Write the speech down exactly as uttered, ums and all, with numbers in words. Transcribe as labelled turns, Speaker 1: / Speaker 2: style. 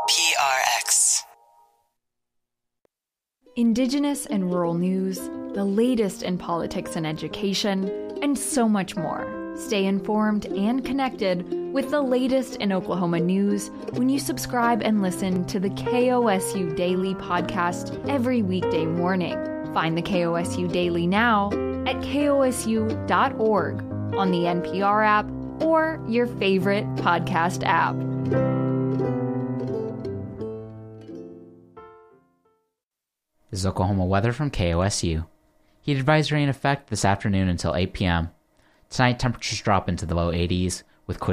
Speaker 1: P R X.
Speaker 2: Indigenous and rural news, the latest in politics and education, and so much more. Stay informed and connected with the latest in Oklahoma news when you subscribe and listen to the K O S U Daily podcast every weekday morning. Find the K O S U Daily now at K O S U dot org on the N P R app or your favorite podcast app.
Speaker 3: This is Oklahoma weather from K O S U. Heat advisory in effect this afternoon until eight p.m. Tonight, temperatures drop into the low eighties with clear